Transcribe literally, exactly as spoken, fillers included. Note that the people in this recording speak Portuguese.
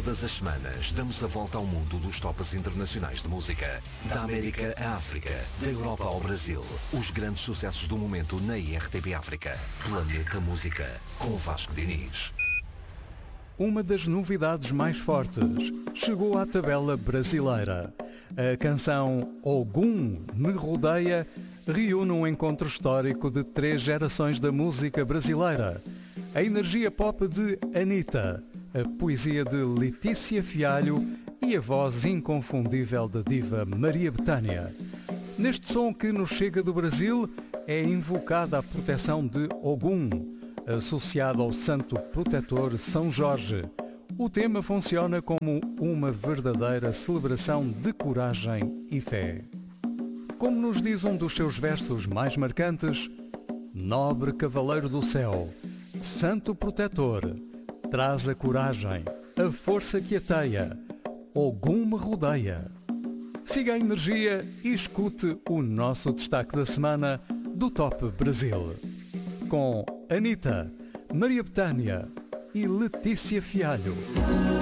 Todas as semanas damos a volta ao mundo dos tops internacionais de música. Da América à África, da Europa ao Brasil. Os grandes sucessos do momento na I R T P África. Planeta Música, com Vasco Diniz. Uma das novidades mais fortes chegou à tabela brasileira. A canção Ogum Me Rodeia reúne um encontro histórico de três gerações da música brasileira. A energia pop de Anitta, a poesia de Letícia Fialho e a voz inconfundível da diva Maria Bethânia. Neste som que nos chega do Brasil é invocada a proteção de Ogum, associado ao santo protetor São Jorge. O tema funciona como uma verdadeira celebração de coragem e fé. Como nos diz um dos seus versos mais marcantes, nobre cavaleiro do céu, santo protetor, traz a coragem, a força que ateia, Ogum me rodeia. Siga a energia e escute o nosso destaque da semana do Top Brasil. Com Anitta, Maria Bethânia e Letícia Fialho.